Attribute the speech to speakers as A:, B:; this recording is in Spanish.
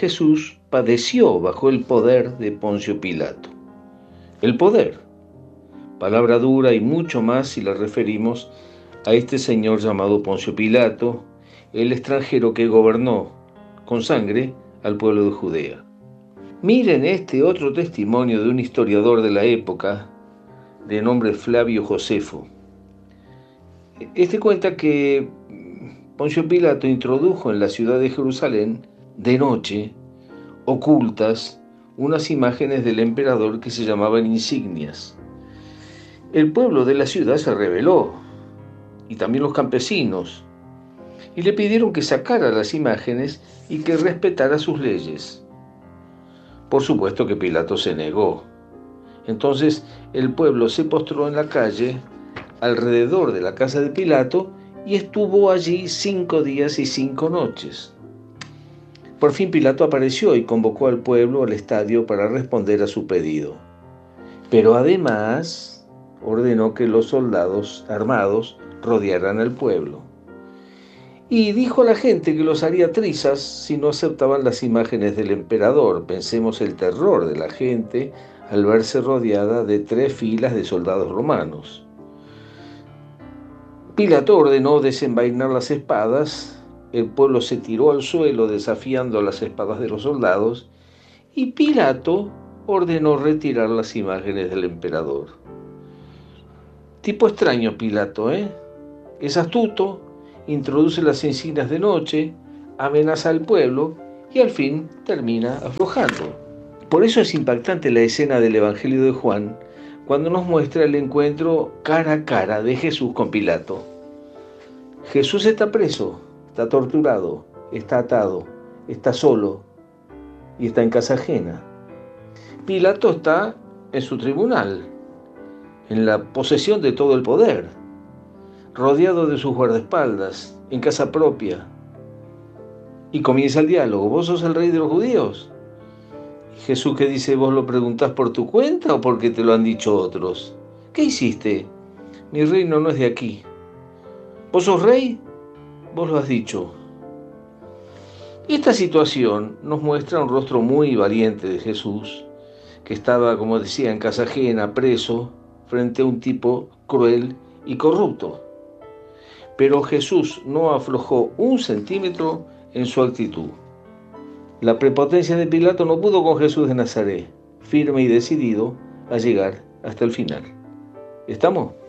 A: Jesús padeció bajo el poder de Poncio Pilato. El poder, palabra dura y mucho más si la referimos a este señor llamado Poncio Pilato, el extranjero que gobernó con sangre al pueblo de Judea. Miren este otro testimonio de un historiador de la época, de nombre Flavio Josefo. Este cuenta que Poncio Pilato introdujo en la ciudad de Jerusalén, de noche, ocultas, unas imágenes del emperador que se llamaban insignias. El pueblo de la ciudad se rebeló, y también los campesinos, y le pidieron que sacara las imágenes y que respetara sus leyes. Por supuesto que Pilato se negó. Entonces el pueblo se postró en la calle alrededor de la casa de Pilato y estuvo allí 5 días y 5 noches. Por fin Pilato apareció y convocó al pueblo al estadio para responder a su pedido. Pero además ordenó que los soldados armados rodearan al pueblo. Y dijo a la gente que los haría trizas si no aceptaban las imágenes del emperador. Pensemos el terror de la gente al verse rodeada de 3 filas de soldados romanos. Pilato ordenó desenvainar las espadas, el pueblo se tiró al suelo desafiando las espadas de los soldados, y Pilato ordenó retirar las imágenes del emperador. Tipo extraño Pilato, ¿eh? Es astuto, introduce las insignias de noche, amenaza al pueblo y al fin termina aflojando. Por eso es impactante la escena del Evangelio de Juan, cuando nos muestra el encuentro cara a cara de Jesús con Pilato. Jesús está preso, está torturado, está atado, está solo y está en casa ajena. Pilato está en su tribunal, en la posesión de todo el poder, rodeado de sus guardaespaldas, en casa propia. Y comienza el diálogo: ¿vos sos el rey de los judíos? Jesús, que dice: ¿vos lo preguntás por tu cuenta o porque te lo han dicho otros? ¿Qué hiciste? Mi reino no es de aquí. ¿Vos sos rey? Vos lo has dicho. Esta situación nos muestra un rostro muy valiente de Jesús, que estaba, como decía, en casa ajena, preso, frente a un tipo cruel y corrupto. Pero Jesús no aflojó 1 centímetro en su actitud. La prepotencia de Pilato no pudo con Jesús de Nazaret, firme y decidido a llegar hasta el final. ¿Estamos?